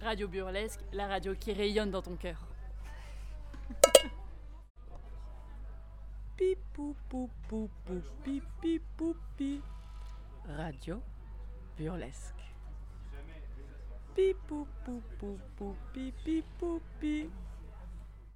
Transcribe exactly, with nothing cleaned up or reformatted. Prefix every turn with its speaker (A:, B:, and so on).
A: Radio Burlesque, la radio qui rayonne dans ton cœur. Pipou pou pou pou pipi poupi. Radio Burlesque. Pipou pou pou pou pipi poupi.